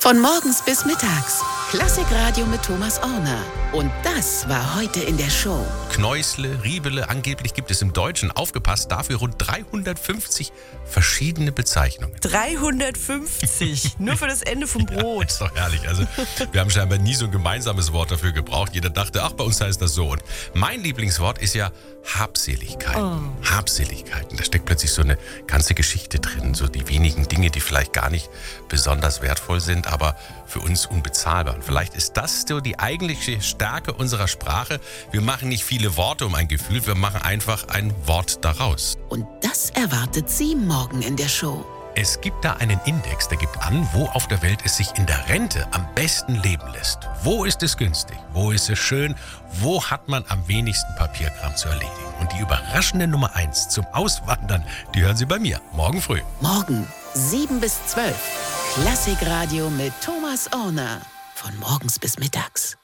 Von morgens bis mittags. Klassikradio mit Thomas Orner. Und das war heute in der Show. Knäusle, Riebele, angeblich gibt es im Deutschen, aufgepasst, dafür rund 350 verschiedene Bezeichnungen. 350, nur für das Ende vom Brot. Ja, ist doch herrlich. Also, wir haben scheinbar nie so ein gemeinsames Wort dafür gebraucht. Jeder dachte, ach, bei uns heißt das so. Und mein Lieblingswort ist ja Habseligkeiten. Habseligkeiten. Da steckt plötzlich so eine ganze Geschichte drin. So die wenigen Dinge, die vielleicht gar nicht besonders wertvoll sind, aber für uns unbezahlbar. Und vielleicht ist das so die eigentliche Stärke unserer Sprache. Wir machen nicht viele Worte um ein Gefühl, wir machen einfach ein Wort daraus. Und das erwartet Sie morgen in der Show. Es gibt da einen Index, der gibt an, wo auf der Welt es sich in der Rente am besten leben lässt. Wo ist es günstig? Wo ist es schön? Wo hat man am wenigsten Papierkram zu erledigen? Und die überraschende Nummer 1 zum Auswandern, die hören Sie bei mir morgen früh. Morgen 7 bis 12. Klassikradio mit Thomas Orner. Von morgens bis mittags.